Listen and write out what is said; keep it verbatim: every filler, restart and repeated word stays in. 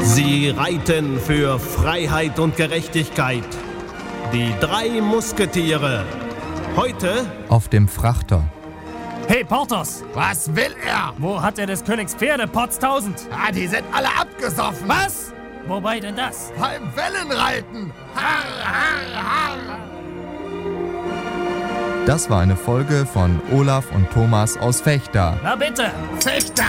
Sie reiten für Freiheit und Gerechtigkeit. Die drei Musketiere. Heute auf dem Frachter. Hey, Porthos! Was will er? Wo hat er des Königs Pferde, Potztausend? Ah, die sind alle abgesoffen. Was? Wobei denn das? Beim Wellenreiten. Harr, harr, harr. Das war eine Folge von Olaf und Thomas aus Vechta. Na bitte! Fechter!